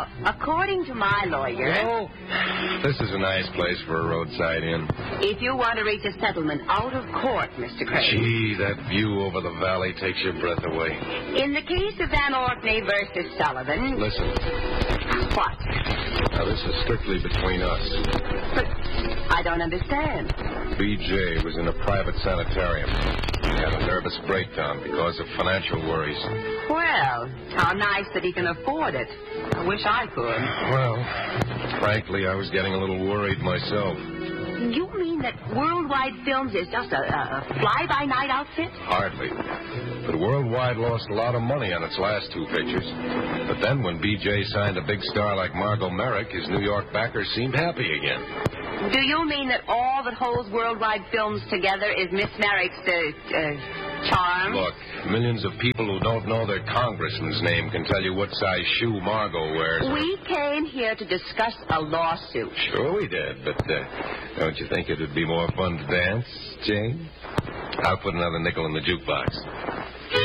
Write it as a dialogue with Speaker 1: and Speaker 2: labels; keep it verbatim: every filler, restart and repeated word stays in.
Speaker 1: Now, according to my lawyer...
Speaker 2: Oh, this is a nice place for a roadside inn.
Speaker 1: If you want to reach a settlement out of court, Mister Craig...
Speaker 2: Gee, that view over the valley takes your breath away.
Speaker 1: In the case of Van Orkney versus Sullivan...
Speaker 2: Listen.
Speaker 1: What?
Speaker 2: Now, this is strictly between us.
Speaker 1: But I don't understand.
Speaker 2: B J was in a private sanitarium. He had a nervous breakdown because of financial worries.
Speaker 1: Well, how nice that he can afford it. I wish I could.
Speaker 2: Well, frankly, I was getting a little worried myself.
Speaker 1: You mean that Worldwide Films is just a, a fly-by-night outfit?
Speaker 2: Hardly. But Worldwide lost a lot of money on its last two pictures. But then when B J signed a big star like Margot Merrick, his New York backers seemed happy again.
Speaker 1: Do you mean that all that holds Worldwide Films together is Miss Merrick's uh, uh, charm?
Speaker 2: Look, millions of people who don't know their congressman's name can tell you what size shoe Margot wears.
Speaker 1: We came here to discuss a lawsuit.
Speaker 2: Sure we did, but uh, don't you think it would be more fun to dance, Jane? I'll put another nickel in the jukebox.